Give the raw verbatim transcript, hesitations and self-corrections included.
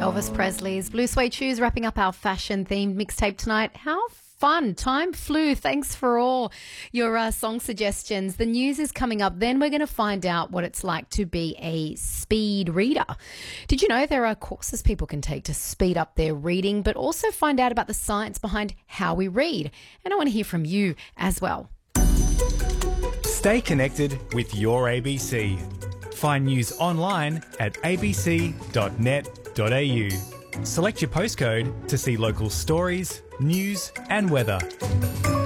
Elvis Presley's Blue Suede Shoes wrapping up our fashion-themed mixtape tonight. How fun. Time flew. Thanks for all your uh, song suggestions. The news is coming up. Then we're going to find out what it's like to be a speed reader. Did you know there are courses people can take to speed up their reading, but also find out about the science behind how we read? And I want to hear from you as well. Stay connected with your A B C. Find news online at a b c dot net dot a u. Select your postcode to see local stories, news and weather.